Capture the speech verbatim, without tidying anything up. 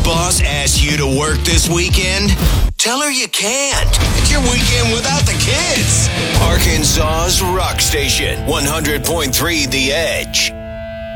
boss asks you to work this weekend? Tell her you can't. It's your weekend without the kids. Arkansas's Rock Station, one hundred point three The Edge.